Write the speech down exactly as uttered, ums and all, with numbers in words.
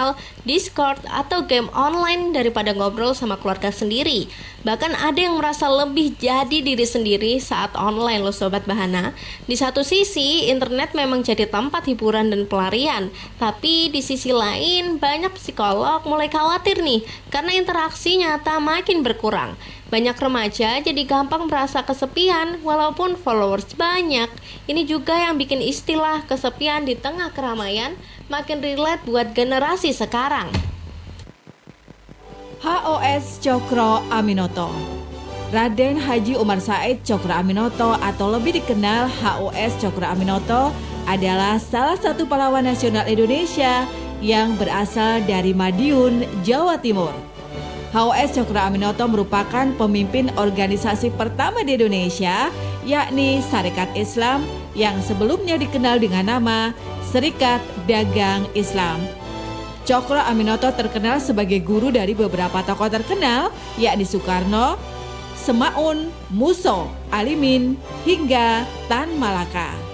virtual, Discord, atau game online daripada ngobrol sama keluarga sendiri. Bahkan ada yang merasa lebih jadi diri sendiri saat online loh Sobat Bahana. Di satu sisi, internet memang jadi tempat hiburan dan pelarian. Tapi di sisi lain, banyak psikolog mulai khawatir nih karena interaksi nyata makin berkurang. Banyak remaja jadi gampang merasa kesepian walaupun followers banyak. Ini juga yang bikin istilah kesepian di tengah keramaian makin relate buat generasi sekarang. H O S Cokro Aminoto. Raden Haji Umar Said Cokro Aminoto atau lebih dikenal H O S Cokro Aminoto adalah salah satu pahlawan nasional Indonesia yang berasal dari Madiun, Jawa Timur. H O S Cokro Aminoto merupakan pemimpin organisasi pertama di Indonesia, yakni Sarekat Islam yang sebelumnya dikenal dengan nama Serikat Dagang Islam. Cokro Aminoto terkenal sebagai guru dari beberapa tokoh terkenal, yakni Soekarno, Semaun, Muso, Alimin, hingga Tan Malaka.